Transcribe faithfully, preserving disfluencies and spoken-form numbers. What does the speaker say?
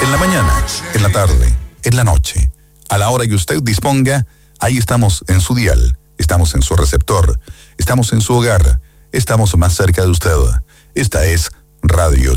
En la mañana, en la tarde, en la noche, a la hora que usted disponga, ahí estamos en su dial, estamos en su receptor, estamos en su hogar, estamos más cerca de usted. Esta es Radio